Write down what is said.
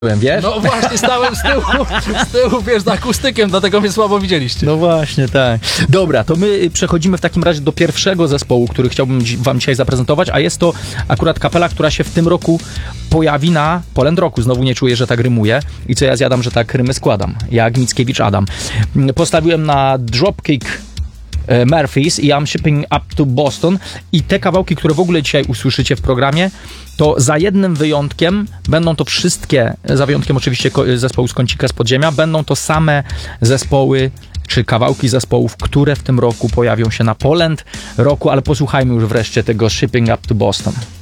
wiesz? No właśnie, stałem z tyłu, wiesz, z akustykiem, dlatego mnie słabo widzieliście. No właśnie, tak. Dobra, to my przechodzimy w takim razie do pierwszego zespołu, który chciałbym wam dzisiaj zaprezentować, a jest to akurat kapela, która się w tym roku pojawi na Poland Rocku. Znowu nie czuję, że tak rymuję i co ja zjadam, że tak rymy składam. Jak Mickiewicz Adam. Postawiłem na Dropkick Murphys i I'm Shipping Up to Boston i te kawałki, które w ogóle dzisiaj usłyszycie w programie, to za jednym wyjątkiem, będą to wszystkie, za wyjątkiem oczywiście zespołu z Kącika z Podziemia, będą to same zespoły czy kawałki zespołów, które w tym roku pojawią się na Poland Rocku, ale posłuchajmy już wreszcie tego Shipping Up to Boston.